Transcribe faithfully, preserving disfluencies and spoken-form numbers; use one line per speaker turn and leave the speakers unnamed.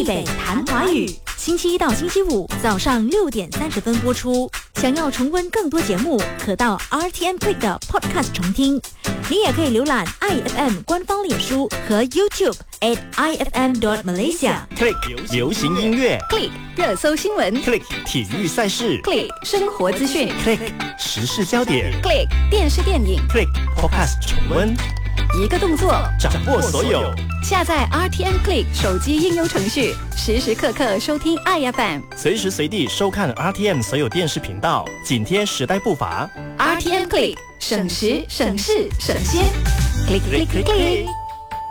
立北谈华语，星期一到星期五早上六点三十分播出。想要重温更多节目，可到 R T M Click 的 Podcast 重听。你也可以浏览 I F M 官方脸书和 YouTube at I F M dot Malaysia。Click
流行音乐
，Click 热搜新闻
，Click 体育赛事
，Click 生活资讯
，Click 时事焦点
，Click 电视电影
，Click Podcast 重温。
一个动作，
掌握所有。
下载 R T M Click 手机应用程序，时时刻刻收听 I F M，
随时随地收看 R T M 所有电视频道，紧贴时代步伐。
R T M Click 省时省事省先 ，Click Click Click Click。